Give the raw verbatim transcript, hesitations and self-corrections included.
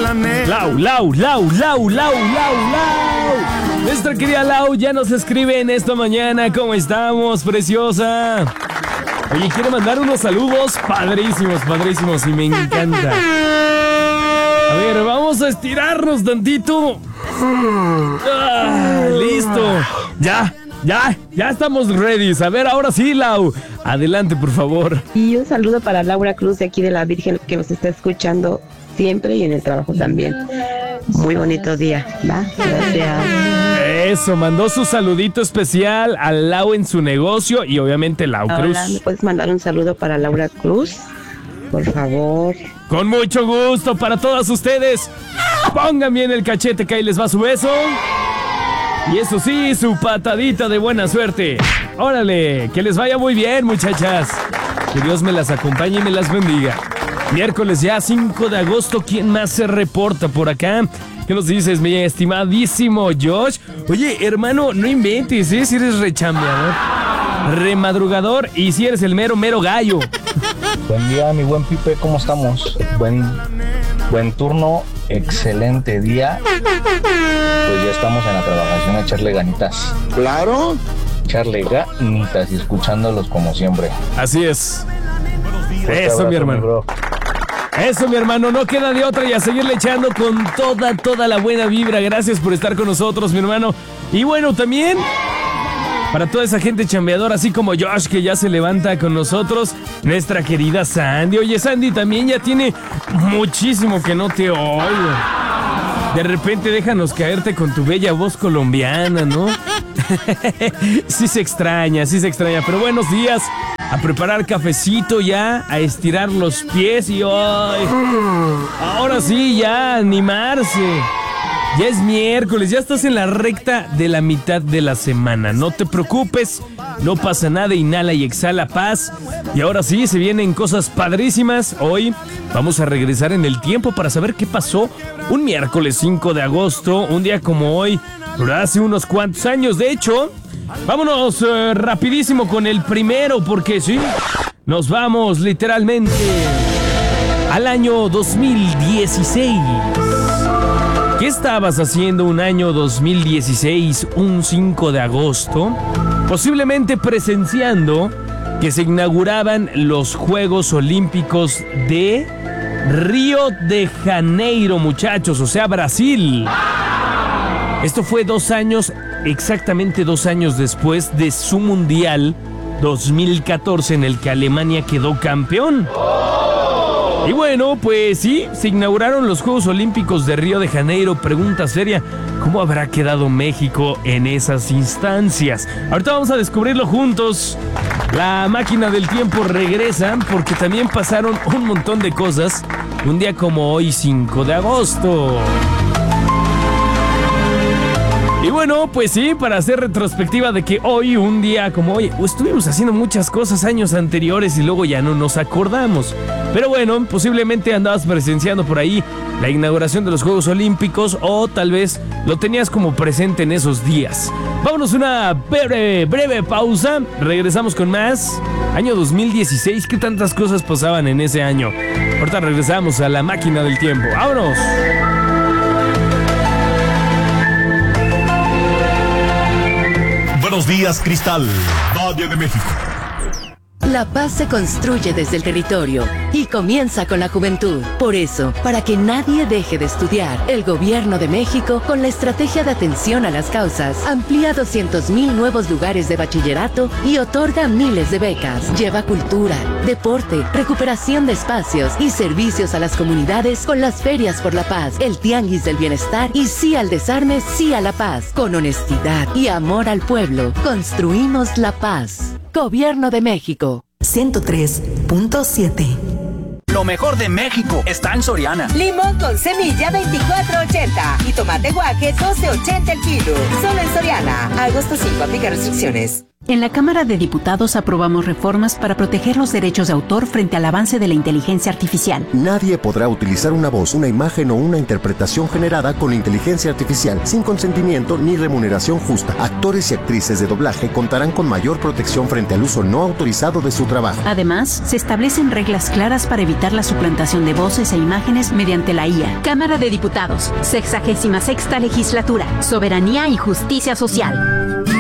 planeta. Lau, Lau, Lau, Lau, Lau, Lau, Lau. Nuestra querida Lau ya nos escribe en esta mañana. ¿Cómo estamos, preciosa? Oye, quiere mandar unos saludos padrísimos, padrísimos y me encanta. A ver, vamos a estirarnos tantito. Ah, listo. Ya, ya, ya estamos ready. A ver, ahora sí, Lau. Adelante, por favor. Y un saludo para Laura Cruz de aquí de la Virgen que nos está escuchando siempre y en el trabajo también. Muy bonito día, ¿va? Gracias. Eso, mandó su saludito especial a Lau en su negocio y obviamente Lau Cruz. Hola, ¿me puedes mandar un saludo para Laura Cruz? Por favor. Con mucho gusto para todas ustedes. Pongan bien el cachete que ahí les va su beso. Y eso sí, su patadita de buena suerte. Órale, que les vaya muy bien, muchachas. Que Dios me las acompañe y me las bendiga. Miércoles ya cinco de agosto, ¿quién más se reporta por acá? ¿Qué nos dices, mi estimadísimo Josh? Oye, hermano, no inventes, ¿eh? Si eres rechambeador, remadrugador y si eres el mero, mero gallo. Buen día, mi buen Pipe, ¿cómo estamos? Buen, buen turno, excelente día. Pues ya estamos en la trabajación a echarle ganitas. Claro. Echarle ganitas y escuchándolos como siempre. Así es. Fuerte Eso, abrazo, mi hermano. Mi bro. Eso, mi hermano, no queda de otra y a seguirle echando con toda, toda la buena vibra. Gracias por estar con nosotros, mi hermano. Y bueno, también para toda esa gente chambeadora, así como Josh, que ya se levanta con nosotros, nuestra querida Sandy. Oye, Sandy, también ya tiene muchísimo que no te oigo. De repente déjanos caerte con tu bella voz colombiana, ¿no? Sí se extraña, sí se extraña. Pero buenos días. A preparar cafecito ya, a estirar los pies y ¡ay! Ahora sí, ya, animarse. Ya es miércoles, ya estás en la recta de la mitad de la semana. No te preocupes, no pasa nada, inhala y exhala paz. Y ahora sí, se vienen cosas padrísimas. Hoy vamos a regresar en el tiempo para saber qué pasó un miércoles cinco de agosto, un día como hoy, pero hace unos cuantos años. De hecho, vámonos uh, rapidísimo con el primero, porque sí, nos vamos literalmente al año dos mil dieciséis. ¿Qué estabas haciendo un año dos mil dieciséis, un cinco de agosto? Posiblemente presenciando que se inauguraban los Juegos Olímpicos de Río de Janeiro, muchachos, o sea, Brasil. Esto fue dos años, exactamente dos años después de su Mundial dos mil catorce, en el que Alemania quedó campeón. Y bueno, pues sí, se inauguraron los Juegos Olímpicos de Río de Janeiro. Pregunta seria, ¿cómo habrá quedado México en esas instancias? Ahorita vamos a descubrirlo juntos. La máquina del tiempo regresa porque también pasaron un montón de cosas un día como hoy, cinco de agosto. Y bueno, pues sí, para hacer retrospectiva de que hoy, un día como hoy, estuvimos haciendo muchas cosas años anteriores y luego ya no nos acordamos. Pero bueno, posiblemente andabas presenciando por ahí la inauguración de los Juegos Olímpicos o tal vez lo tenías como presente en esos días. Vámonos a una breve, breve pausa, regresamos con más. Año dos mil dieciséis, ¿qué tantas cosas pasaban en ese año? Ahorita regresamos a la máquina del tiempo. ¡Vámonos! Buenos días, Cristal, Valle de México. La paz se construye desde el territorio y comienza con la juventud. Por eso, para que nadie deje de estudiar, el Gobierno de México, con la estrategia de atención a las causas, amplía doscientos mil nuevos lugares de bachillerato y otorga miles de becas. Lleva cultura, deporte, recuperación de espacios y servicios a las comunidades con las ferias por la paz, el tianguis del bienestar y sí al desarme, sí a la paz. Con honestidad y amor al pueblo, construimos la paz. Gobierno de México. ciento tres punto siete. Lo mejor de México está en Soriana. Limón con semilla veinticuatro ochenta y tomate guaje doce ochenta el kilo. Solo en Soriana. Agosto cinco, aplica restricciones. En la Cámara de Diputados aprobamos reformas para proteger los derechos de autor frente al avance de la inteligencia artificial. Nadie podrá utilizar una voz, una imagen o una interpretación generada con inteligencia artificial sin consentimiento ni remuneración justa. Actores y actrices de doblaje contarán con mayor protección frente al uso no autorizado de su trabajo. Además, se establecen reglas claras para evitar la suplantación de voces e imágenes mediante la I A. Cámara de Diputados, sexagésima sexta legislatura, Soberanía y Justicia Social.